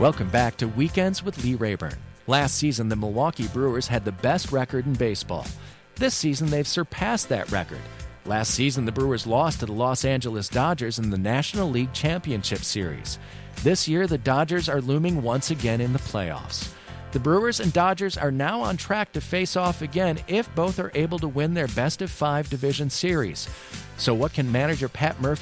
Welcome back to Weekends with Lee Rayburn. Last season, the Milwaukee Brewers had the best record in baseball. This season, they've surpassed that record. Last season, the Brewers lost to the Los Angeles Dodgers in the National League Championship Series. This year, the Dodgers are looming once again in the playoffs. The Brewers and Dodgers are now on track to face off again if both are able to win their best-of-5 division series. So what can manager Pat Murphy